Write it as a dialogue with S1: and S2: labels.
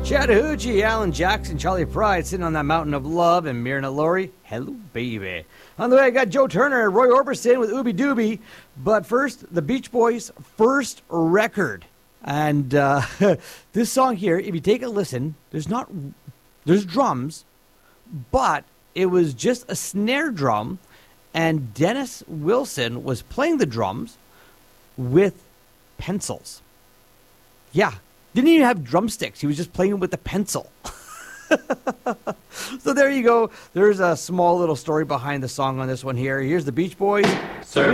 S1: Chattahoochee, Alan Jackson, Charlie Pride sitting on that mountain of love, and Myrna Laurie, hello baby. On the way, I got Joe Turner and Roy Orbison with Ooby Dooby. But first, the Beach Boys' first record. And this song here, if you take a listen, there's drums, but it was just a snare drum, and Dennis Wilson was playing the drums with pencils. Yeah. Didn't even have drumsticks. He was just playing with the pencil. So there you go. There's a small little story behind the song on this one here. Here's the Beach Boys.
S2: Sir.